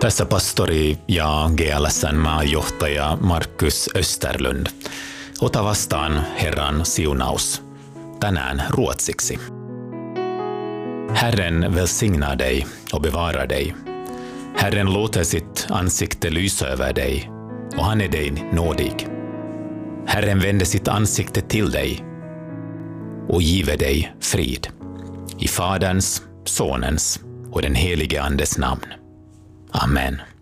Tässä pastori ja GLS:n maajohtaja Markus Österlund. Ota vastaan Herran siunaus. Tänään ruotsiksi. Herren välsignar dig och bevarar dig. Herren låter sitt ansikte lysa över dig och han är dig nådig. Herren vänder sitt ansikte till dig och giver dig frid. I Faderns, Sonens och den helige Andes namn. Amen.